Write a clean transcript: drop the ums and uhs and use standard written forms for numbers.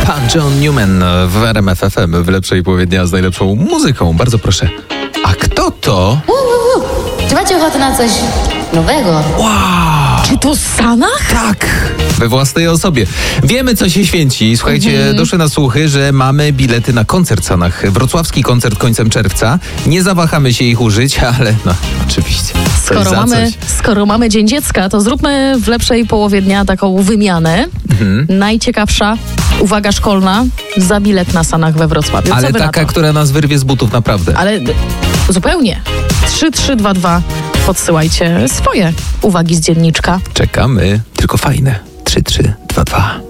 Pan John Newman w RMF FM w lepszej połowie dnia z najlepszą muzyką. Bardzo proszę. A kto to? Czy macie ochotę na coś nowego? Wow! Czy to Sanach? Tak, we własnej osobie. Wiemy, co się święci. Słuchajcie, doszły na słuchy, że mamy bilety na koncert Sanach. Wrocławski koncert końcem czerwca. Nie zawahamy się ich użyć, ale no, oczywiście. Skoro mamy Dzień Dziecka, to zróbmy w lepszej połowie dnia taką wymianę. Najciekawsza uwaga szkolna za bilet na Sanach we Wrocławiu. Ale taka, która nas wyrwie z butów, naprawdę. Ale zupełnie. 3322. Podsyłajcie swoje uwagi z dzienniczka. Czekamy, tylko fajne. 3322.